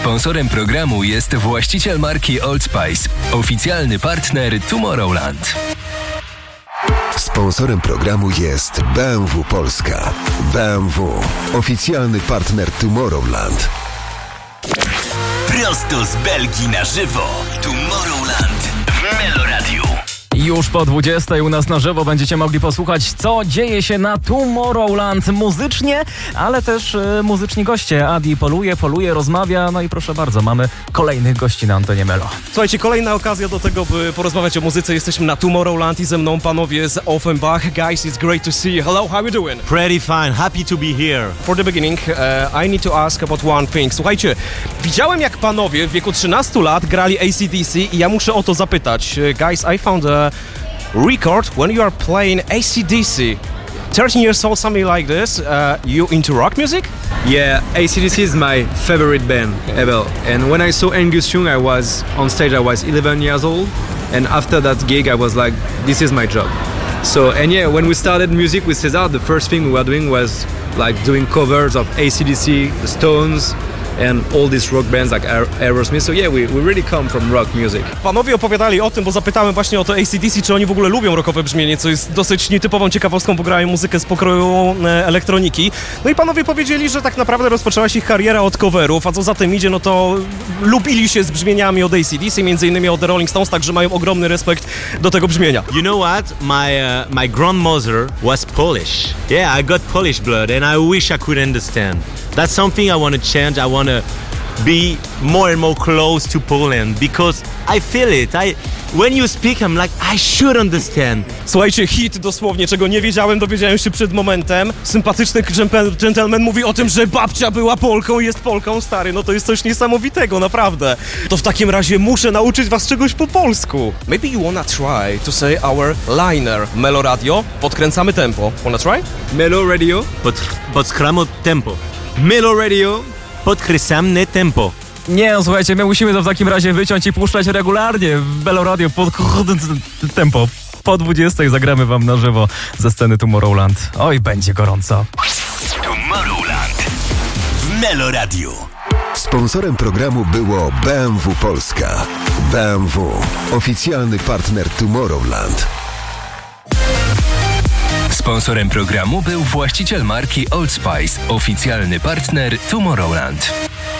Sponsorem programu jest właściciel marki Old Spice, oficjalny partner Tomorrowland. Sponsorem programu jest BMW Polska. BMW, oficjalny partner Tomorrowland. Prosto z Belgii na żywo. Tomorrowland w Meloradiu. Już po 20 u nas na żywo będziecie mogli posłuchać, co dzieje się na Tomorrowland muzycznie, ale też muzyczni goście. Adi poluje, rozmawia, no i proszę bardzo, mamy kolejnych gości na antenie Melo. Słuchajcie, kolejna okazja do tego, by porozmawiać o muzyce. Jesteśmy na Tomorrowland i ze mną panowie z Offenbach. Guys, it's great to see you. Hello, how are you doing? Pretty fine, happy to be here. For the beginning, I need to ask about one thing. Słuchajcie, widziałem jak panowie w wieku 13 lat grali AC/DC i ja muszę o to zapytać. Guys, I found a record when you are playing AC/DC. 13 years old, something like this. You into rock music? Yeah, AC/DC is my favorite band ever. And when I saw Angus Young, I was on stage, I was 11 years old. And after that gig, I was like, this is my job. So, and yeah, when we started music with Cesar, the first thing we were doing was like doing covers of AC/DC, the Stones, and all these rock bands like Aerosmith. So yeah, we really come from rock music. Panowie opowiadali o tym, bo zapytałem właśnie o to AC/DC, czy oni w ogóle lubią rockowe brzmienie, co jest dosyć nietypową ciekawostką, bo grają muzykę z pokroju elektroniki. No i panowie powiedzieli, że tak naprawdę rozpoczęła się ich kariera od coverów, a co za tym idzie, no to lubili się z brzmieniami od AC/DC, między innymi od The Rolling Stones, także mają ogromny respekt do tego brzmienia. You know what? My grandmother was Polish. Yeah, I got Polish blood and I wish I could understand. That's something I want to change. I want to be more and more close to Poland because I feel it. When you speak, I'm like, I should understand. Słuchajcie, hit dosłownie, czego nie wiedziałem, dowiedziałem się przed momentem. Sympatyczny gentleman mówi o tym, że babcia była Polką, jest Polką, stary, no to jest coś niesamowitego, naprawdę. To w takim razie muszę nauczyć was czegoś po polsku. Maybe you wanna try to say our liner. Melo Radio, podkręcamy tempo. Wanna try? Melo Radio. Podkręcamy tempo. Melo Radio. Podkręcamy tempo. Nie, no słuchajcie, my musimy to w takim razie wyciąć i puszczać regularnie w Melo Radio pod tempo. Po 20 zagramy wam na żywo ze sceny Tomorrowland. Oj, będzie gorąco. Tomorrowland w Meloradiu. Sponsorem programu było BMW Polska. BMW, oficjalny partner Tomorrowland. Sponsorem programu był właściciel marki Old Spice, oficjalny partner Tomorrowland.